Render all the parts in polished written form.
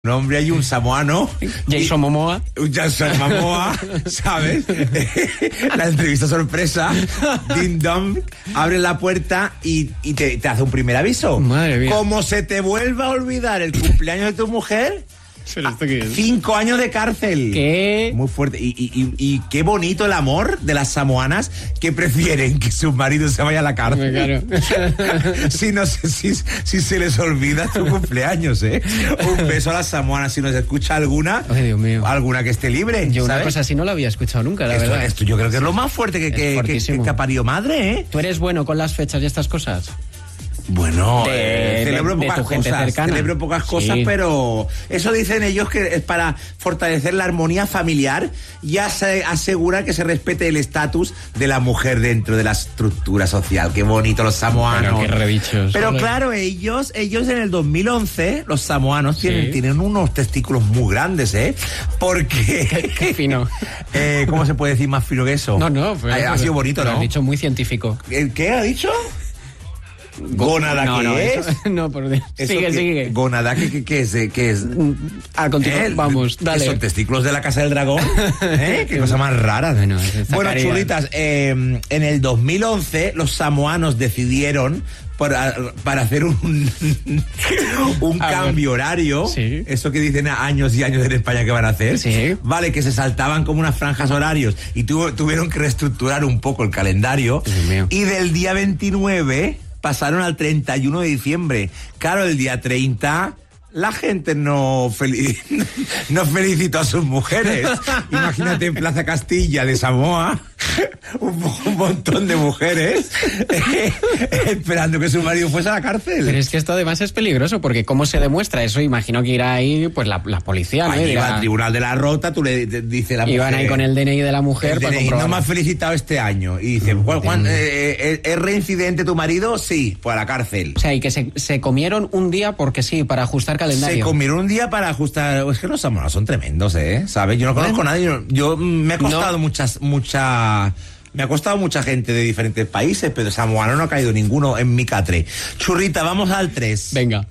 Un hombre y un samoano. Jason Momoa. Jason Momoa, ¿sabes? La entrevista sorpresa. Ding dong, abre la puerta y te hace un primer aviso. Madre mía. Como se te vuelva a olvidar el cumpleaños de tu mujer, ¿Pero esto qué es? 5 años de cárcel. ¿Qué? Muy fuerte. Y qué bonito el amor de las samoanas que prefieren que su marido se vaya a la cárcel. Claro. Sí, no sé si se les olvida tu cumpleaños, ¿eh? Un beso a las samoanas, si nos escucha alguna. Ay, Dios mío. Alguna que esté libre. Yo una ¿sabes? cosa así no la había escuchado nunca, la verdad. Esto yo creo que es lo más fuerte que ha parido madre, ¿eh? ¿Tú eres bueno con las fechas y estas cosas? Bueno, de celebro tu pocas gente cosas, cercana. celebro pocas cosas, Sí. pero eso dicen ellos que es para fortalecer la armonía familiar y asegura que se respete el estatus de la mujer dentro de la estructura social. Qué bonito los samoanos. Pero qué redichos. Pero Ole. claro, ellos en el 2011, los samoanos Sí. tienen unos testículos muy grandes, ¿eh? Porque... Qué fino. ¿Cómo se puede decir más fino que eso? No, pero, ha sido bonito, lo ¿no? has dicho muy científico. ¿Qué ha dicho? ¿Gónada qué es? eso- no, por Dios. ¿Eso Sigue. ¿Gónada qué es? A continuación, vamos, dale. ¿Son testículos de la Casa del Dragón? Qué cosa más rara. Bueno, está Bueno, caridad. churritas, en el 2011 los samoanos decidieron para hacer un cambio horario, Sí. eso que dicen años y años en España que van a hacer, Sí. vale, que se saltaban como unas franjas horarios y tuvieron que reestructurar un poco el calendario, Dios mío. y del día 29 pasaron al 31 de diciembre. Claro, el día 30 la gente no felicitó a sus mujeres. Imagínate en Plaza Castilla de Samoa un montón de mujeres esperando que su marido fuese a la cárcel. Pero es que esto además es peligroso, porque ¿cómo se demuestra eso? Imagino que irá ahí pues la policía, ¿no? Allí va Dirá- al Tribunal de la Rota, tú le dices la mujer. Iban ahí con el DNI de la mujer el para DNI, comprobar. no me has felicitado este año. Y dice, ¿es reincidente tu marido? Sí, pues a la cárcel. O sea, y que se comieron un día porque sí, para ajustar calendario. Se comieron un día para ajustar. Es que los samoanos son tremendos, ¿sabes? Yo no conozco a nadie. Yo me ha costado me ha costado mucha gente de diferentes países, pero samoano no ha caído ninguno en mi catre. Churrita, vamos al 3. Venga.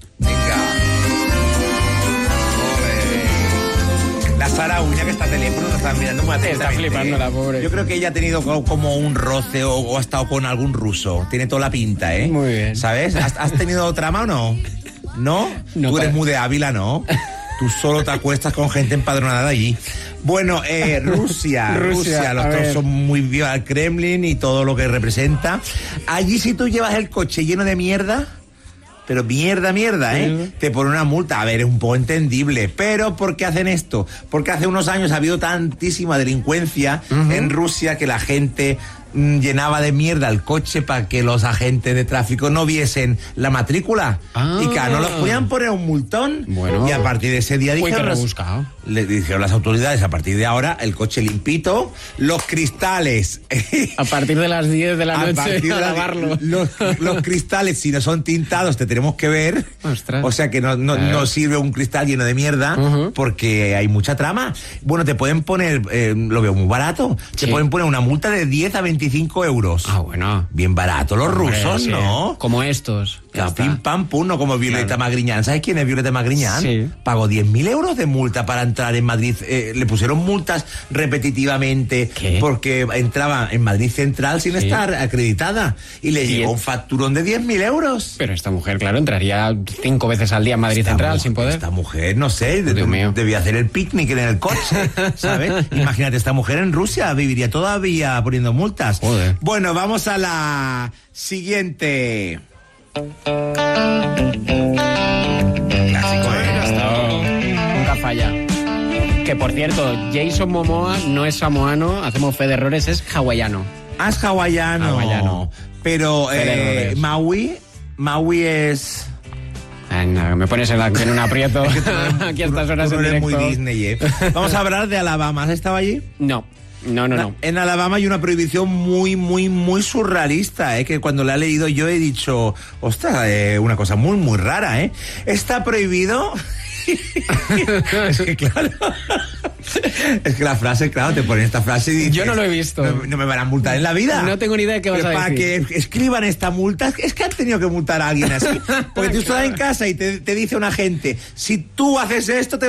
Ole. La Sara Uña, que está al teléfono, nos está mirando muy atentamente. Está flipando la pobre. Yo creo que ella ha tenido como un roce o ha estado con algún ruso. Tiene toda la pinta, ¿eh? Muy bien. ¿Sabes? ¿Has tenido trama o no? ¿No? No, Tú eres para- muy de Ávila, ¿no? Tú solo te acuestas con gente empadronada allí. Bueno, Rusia, Rusia, los a dos ver. son muy viva el Kremlin y todo lo que representa. Allí si tú llevas el coche lleno de mierda, pero mierda, Sí. te ponen una multa. A ver, es un poco entendible. Pero ¿por qué hacen esto? Porque hace unos años ha habido tantísima delincuencia en Rusia que la gente llenaba de mierda el coche para que los agentes de tráfico no viesen la matrícula. Ah. Y claro, no los podían poner un multón. Bueno. Y a partir de ese día Uy, qué dijeron rebuscado. le dijeron las autoridades, a partir de ahora el coche limpito, los cristales A partir de las 10 de la a noche partir de a la- lavarlo. los cristales, si no son tintados, te tenemos que ver. Ostras. O sea que no sirve un cristal lleno de mierda, Ujú. porque hay mucha trama. Bueno, te pueden poner, lo veo muy barato, te Sí. pueden poner una multa de 10 a 25 euros. Ah, bueno. Bien barato los rusos, Hombre, sí. ¿no? Como estos. Ya Claro, está. pim pam pum, no como Violeta Claro. Magriñán. ¿Sabes quién es Violeta Magriñán? Sí. Pagó 10.000 euros de multa para entrar en Madrid. Le pusieron multas repetitivamente ¿Qué? porque entraba en Madrid Central sin Sí. estar acreditada. Y le llegó Bien. un facturón de 10.000 euros. Pero esta mujer, claro, entraría 5 veces al día en Madrid Central sin poder. Esta mujer, no sé, Dios mío. debía hacer el picnic en el coche, ¿sabes? Imagínate, esta mujer en Rusia viviría todavía poniendo multas. Joder. Bueno, vamos a la siguiente. Clásico, Nunca falla. Que por cierto, Jason Momoa no es samoano, hacemos fe de errores, es hawaiano. Es hawaiano. Hawaiano. Pero Fe de errores. Maui es... Ay, no, me pones en un aprieto aquí a estas horas Tú no en eres directo. muy Disney, ¿eh? Vamos a hablar de Alabama. ¿Has estado allí? No. En Alabama hay una prohibición muy surrealista, que cuando la he leído yo he dicho, ostras, una cosa muy rara, Está prohibido... Es que claro... Es que la frase, claro, te ponen esta frase y dices, yo no lo he visto. No me van a multar en la vida. No tengo ni idea de qué vas a decir. Para que escriban esta multa, es que han tenido que multar a alguien así. Porque tú estás en casa y te dice un agente, si tú haces esto, te